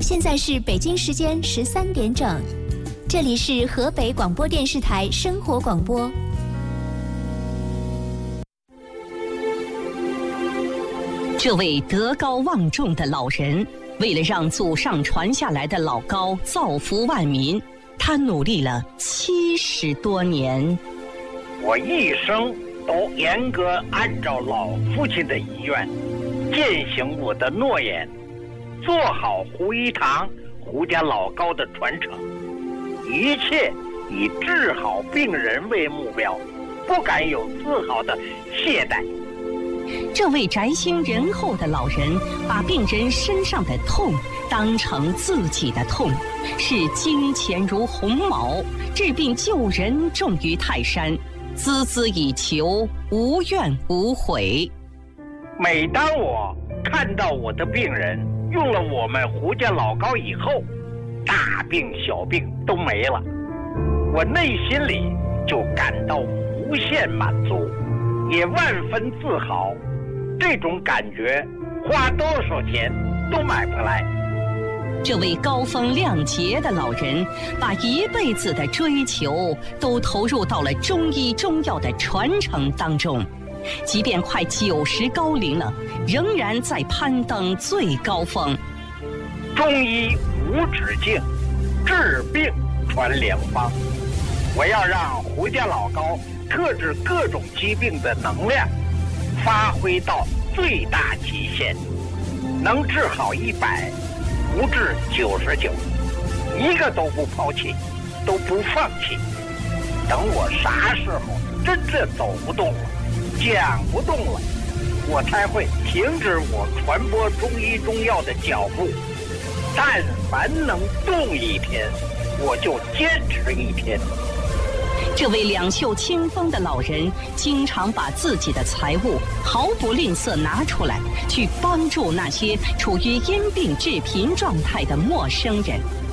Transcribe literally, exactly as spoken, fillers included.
现在是北京时间十三点整，这里是河北广播电视台生活广播。 这位德高望重的老人，为了让祖上传下来的老高造福万民，他努力了七十多年。 我一生都严格按照老父亲的遗愿，践行我的诺言，做好胡一堂、胡家老高的传承，一切以治好病人为目标，不敢有丝毫的懈怠。 这位宅心仁厚的老人，把病人身上的痛当成自己的痛，视金钱如鸿毛，治病救人重于泰山，孜孜以求，无怨无悔。 每当我看到我的病人用了我们胡家老高以后，大病小病都没了，我内心里就感到无限满足，也万分自豪。这种感觉花多少钱都买不来。 这位高风亮节的老人，把一辈子的追求都投入到了中医中药的传承当中，即便快九十高龄了，仍然在攀登最高峰。 中医无止境，治病传良方。我要让胡家老高克制各种疾病的能量发挥到最大极限，能治好一百，不治九十九，一个都不抛弃，都不放弃。等我啥时候真正走不动了，讲不动了，我才会停止我传播中医中药的脚步。但凡能动一天，我就坚持一天。 这位两袖清风的老人，经常把自己的财物毫不吝啬拿出来，去帮助那些处于因病致贫状态的陌生人。